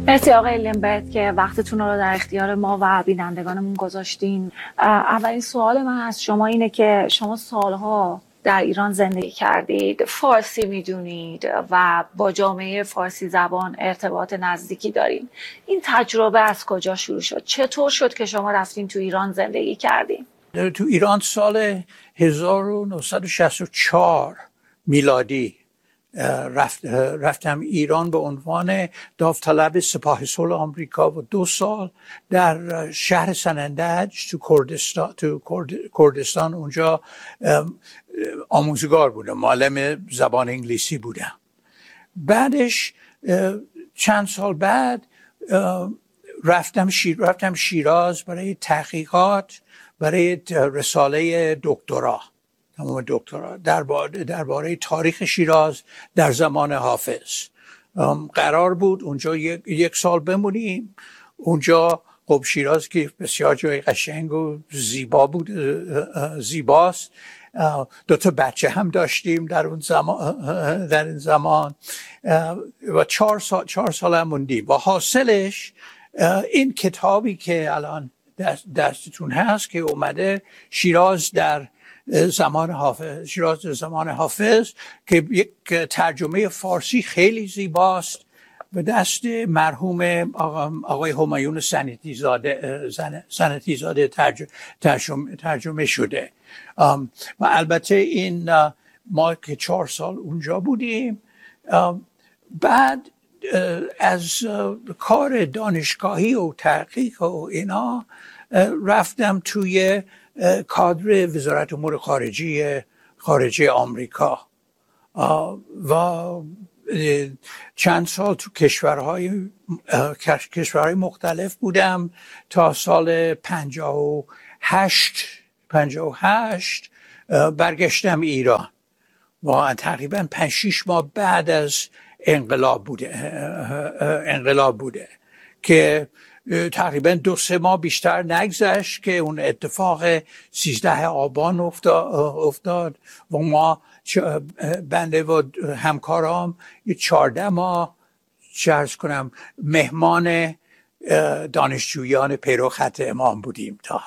مرسی آقای لیمبرت که وقتتون رو در اختیار ما و بینندگانمون گذاشتین. اولین سوال من از شما اینه که شما سالها در ایران زندگی کردید، فارسی میدونید و با جامعه فارسی زبان ارتباط نزدیکی دارین. این تجربه از کجا شروع شد؟ چطور شد که شما رفتین تو ایران زندگی کردین؟ تو ایران سال 1964 میلادی رفتم ایران به عنوان داوطلب سپاه صلح آمریکا و 2 سال در شهر سنندج تو کردستان اونجا آموزگار بودم، معلم زبان انگلیسی بودم. بعدش چند سال بعد رفتم شیراز برای تحقیقات، برای رساله دکترا درباره تاریخ شیراز در زمان حافظ. قرار بود اونجا یک سال بمونیم. اونجا خب شیراز که بسیار جای قشنگ و زیباست. 2 بچه هم داشتیم در این زمان و 4 سال هم موندیم و حاصلش این کتابی که الان دستتون هست که اومده، شیراز در زمان حافظ که یک ترجمه فارسی خیلی زیباست به دست مرحوم آقای همایون سنتی زاده ترجمه شده. و البته این ما که 4 سال اونجا بودیم، بعد از کار دانشگاهی و تحقیق و اینا رفتم توی کادر وزارت امور خارجه آمریکا و چند سال تو کشورهای مختلف بودم تا سال 58 برگشتم ایران و تقریبا 5-6 ماه بعد از انقلاب بوده که تقریبا 2-3 ماه بیشتر نگذشت که اون اتفاق 13 آبان افتاد و ما بنده و همکارام 14 ماه چرز کنم مهمان دانشجویان پیرو خط امام بودیم تا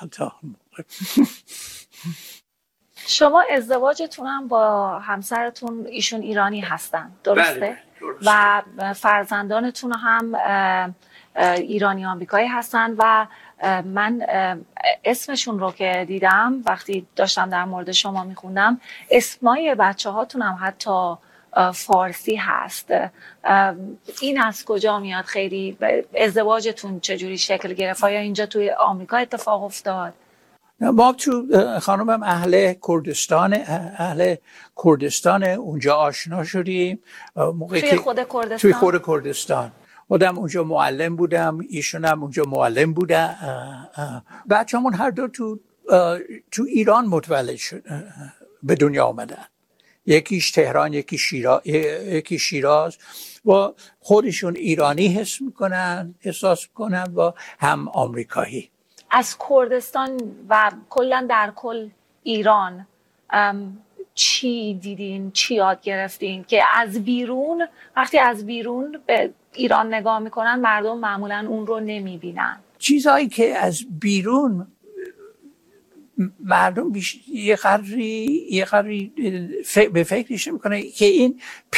شما ازدواجتون هم با همسرتون ایشون ایرانی هستن، درسته؟ بله. و فرزندانتون هم ایرانی آمریکایی هستن و من اسمشون رو که دیدم وقتی داشتم در مورد شما میخوندم، اسمای بچه هاتون هم حتی فارسی هست. این از کجا میاد؟ خیلی ازدواجتون چجوری شکل گرفت؟ یا اینجا توی آمریکا اتفاق افتاد؟ ما تو خانمم اهل کردستان اونجا آشنا شدیم. توی خود کردستان؟ خودم اونجا معلم بودم، ایشون هم اونجا معلم بودن. بچه‌مون هر دو تو ایران متولد شد، به دنیا آمدن. یکیش تهران، یکی شیراز و خودشون ایرانی احساس میکنن و هم آمریکایی. از کردستان و کلا در کل ایران چی دیدین، چی یاد گرفتین که وقتی از بیرون به ایران نگاه میکنن مردم معمولا اون رو نمیبینن؟ چیزایی که از بیرون مردم یه قدری به فکرش میکنه که این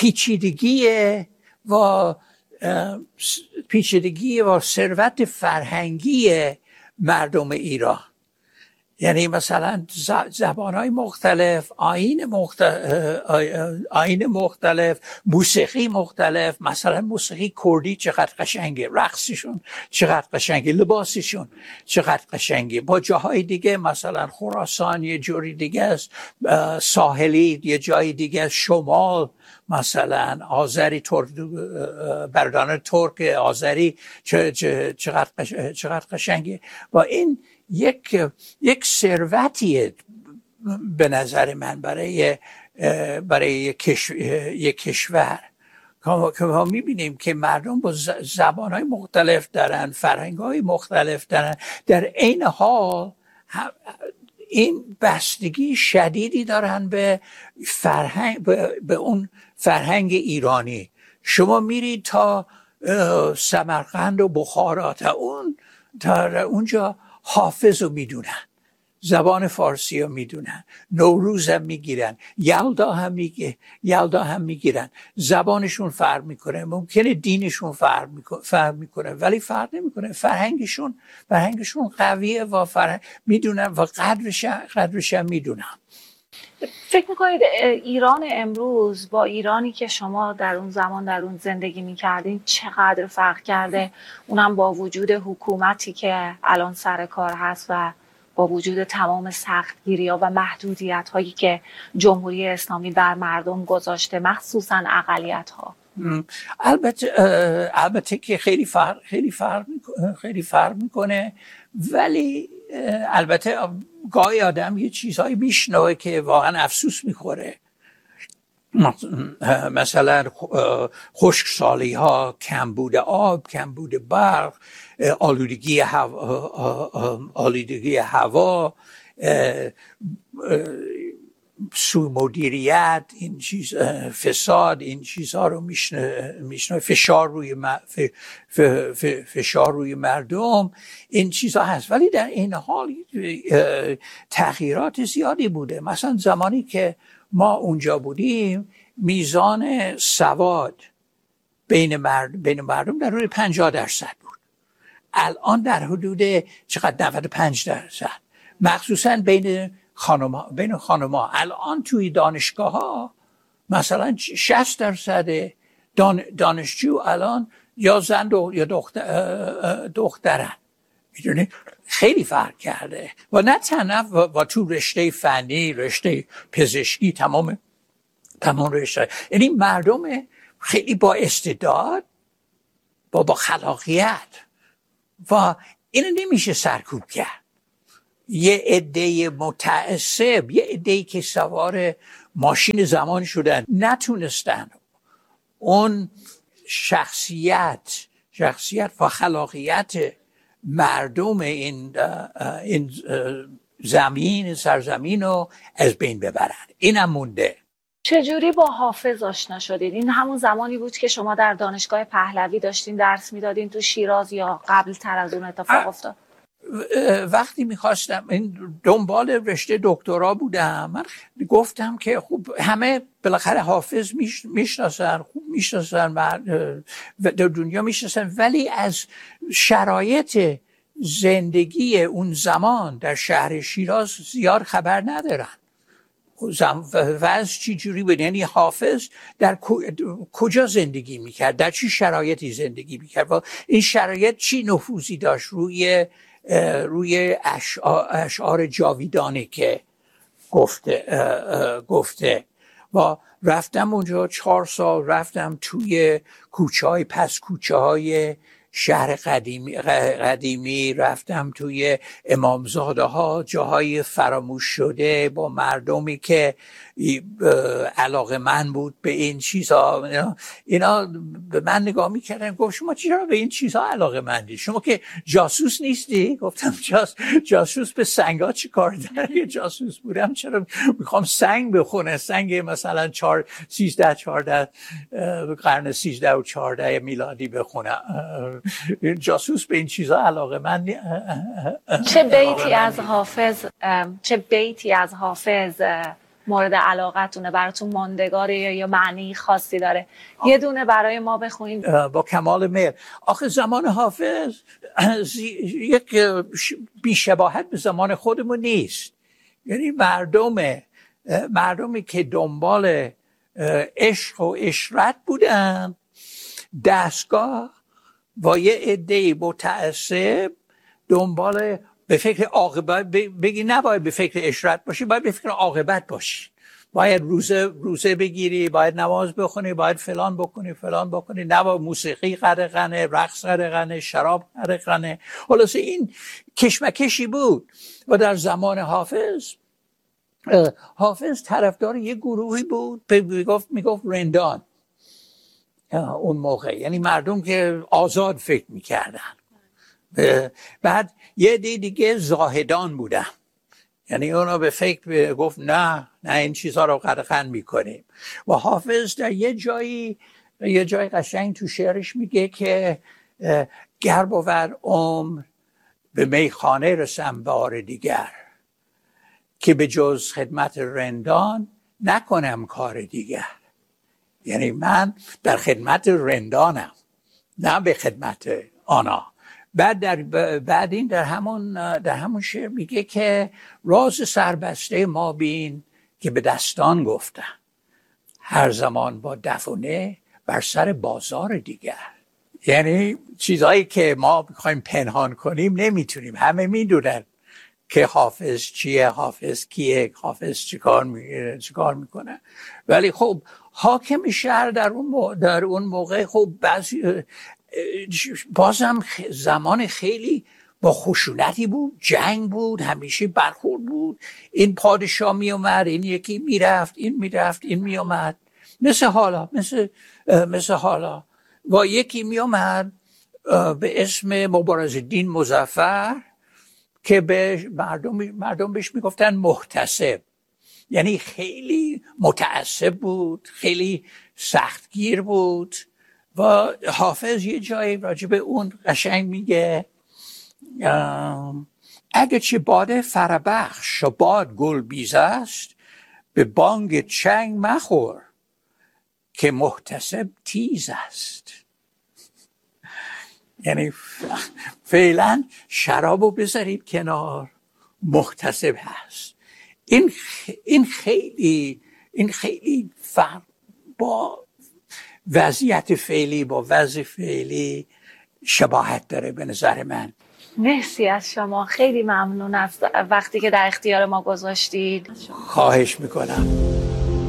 پیچیدگی و ثروت فرهنگی مردم ایران، یعنی مثلا زبانهای مختلف، آیین مختلف، موسیقی مختلف. مثلا موسیقی کردی چقدر قشنگه، رقصشون چقدر قشنگه، لباسشون چقدر قشنگه. با جاهای دیگه مثلا خراسان یه جوری دیگه است، ساحلی یه جای دیگه است، شمال مثلا آذری، برادران ترک آذری چقدر قشنگه. و این یک ثروتیه به نظر من برای یک کشور که ما میبینیم که مردم با زبانهای مختلف دارن، فرهنگهای مختلف دارن، در عین حال این بستگی شدیدی دارن به اون فرهنگ ایرانی. شما میرید تا سمرقند و بخارا تا اونجا حافظ رو میدونن، زبان فارسی رو میدونن، نوروز هم میگیرن، یلدا هم میگیرن. زبانشون فرق میکنه، ممکنه دینشون فرق میکنه ولی فرق نمیکنه. فرهنگشون قویه و میدونن و قدرش هم میدونن. فکر میکنید ایران امروز با ایرانی که شما در اون زمان در اون زندگی میکردین چقدر فرق کرده؟ اونم با وجود حکومتی که الان سر کار هست و با وجود تمام سختگیری‌ها و محدودیت‌هایی که جمهوری اسلامی بر مردم گذاشته، مخصوصاً اقلیت‌ها. البته که خیلی فرق میکنه ولی البته گاهی آدم یه چیزهایی میشنوه که واقعا افسوس میخوره. مثلا خشکسالی ها، کمبود آب، کمبود برق، آلودگی هوا، سوء مدیریت، این چیز، فساد، این چیزها رو میشنوه. فشار روی مردم، این چیزها هست. ولی در این حال تغییرات زیادی بوده. مثلا زمانی که ما اونجا بودیم میزان سواد بین مردم در حدود 50% بود. الان در حدود چقدر 95%، مخصوصا بین خانم‌ها. الان توی دانشگاه ها مثلا 60% دانشجو الان یا زن یا دخترن. میدونی خیلی فرق کرده و نه تنها و تو رشته فنی، رشته پزشکی، تمام رشته. یعنی مردم خیلی با استعداد، با خلاقیت و اینو نمیشه سرکوب کرد. یه عده متعصب، یه عده که سوار ماشین زمان شدن نتونستن اون شخصیت و خلاقیت مردم این سرزمین رو از بین ببرن. اینم مونده. چجوری با حافظ آشنا شدید؟ این همون زمانی بود که شما در دانشگاه پهلوی داشتین درس میدادین تو شیراز یا قبل تر از اون اتفاق افتاد؟ وقتی میخواستم دنبال رشته دکترا بودم، من گفتم که خب همه بالاخره حافظ میشناسن، خوب میشناسن، در دنیا میشناسن، ولی از شرایط زندگی اون زمان در شهر شیراز زیاد خبر ندارن. وضع چی جوری بود؟ یعنی حافظ در کجا زندگی میکرد، در چی شرایطی زندگی میکرد و این شرایط چی نفوذی داشت روی اشعار جاویدانی که گفته. و رفتم اونجا 4 سال، رفتم توی کوچه های شهر قدیمی، رفتم توی امامزاده ها، جاهای فراموش شده با مردمی که علاقه من بود به این چیزها. اینا به من نگاه میکردن، گفت شما چرا به این چیزها علاقه مندی؟ شما که جاسوس نیستی؟ گفتم جاسوس به سنگا چی کار داره؟ جاسوس بودم چرا میخوام سنگ بخونه، سنگ مثلا 13-14 قرن 13 و 14 میلادی بخونم. جاسوس به این چیزها علاقه من. چه بیتی از حافظ مورد علاقتونه، براتون ماندگاره یا معنی خاصی داره؟ یه دونه برای ما بخونید. با کمال میل. آخه زمان حافظ یک بیشباهت به زمان خودمون نیست. یعنی مردمی که دنبال عشق و عشرت بودن، دستگاه و یه عده متعصب دنبال به فکر عاقبت. بگی نباید به فکر عشرت باشی، باید به فکر عاقبت باشی. باید روزه بگیری، باید نماز بخونی، باید فلان بکنی، نباید موسیقی غرقنه، رقص غرقنه، شراب غرقنه. خلاصه این کشمکشی بود. و در زمان حافظ طرفدار یه گروهی بود، میگفت رندان اون موقع، یعنی مردم که آزاد فکر میکردن. بعد یه دیگه زاهدان بودن، یعنی اونا به فکر گفت نه این چیزها رو قدغن میکنیم. و حافظ در یه جایی یه جای قشنگ تو شعرش میگه که گر بود عمر به میخانه رسم بار دیگر، که به جز خدمت رندان نکنم کار دیگر. یعنی من در خدمت رندانم، نه به خدمت آنها. بعد این در همون شعر میگه که راز سربسته ما بین که به دستان گفتن، هر زمان با دفونه بر سر بازار دیگر. یعنی چیزهایی که ما میخوایم پنهان کنیم نمیتونیم، همه میدونن که حافظ چیه، حافظ کیه، حافظ چیکار میکنه. ولی خب حاکم شهر در اون موقع خب بازم زمان خیلی با خشونتی بود، جنگ بود، همیشه برخورد بود. این پادشاه می اومد، این یکی میرفت، این میرفت، این می اومد، مثل حالا و یکی می اومد به اسم مبارزالدین مظفر که به مردم بهش میگفتن محتسب. یعنی خیلی متعصب بود، خیلی سختگیر بود. و حافظ یه جایی راجع به اون قشنگ میگه اگه چه باد فربخش و باد گل بیز است، به بانگ چنگ مخور که محتسب تیز است. یعنی فعلا شرابو بذارید کنار، محتسب هست. این خیلی فرق با وضعیت فعلی، با وضع فعلی شباهت داره به نظر من. مرسی از شما، خیلی ممنون از وقتی که در اختیار ما گذاشتید. خواهش میکنم.